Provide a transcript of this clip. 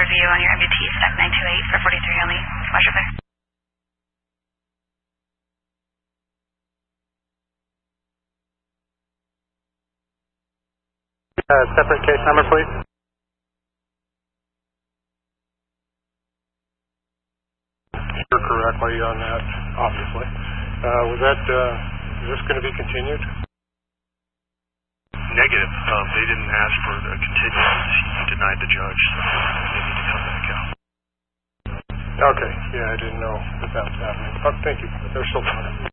you on your MDT, stack 928 for 43 only. Commercial clear. Separate case number, please. You're correctly on that, obviously. Is this going to be continued? Negative. They didn't ask for a continuance. He denied the judge, so they need to come back out. Okay. Yeah, I didn't know that was happening. Oh, thank you. They're still talking.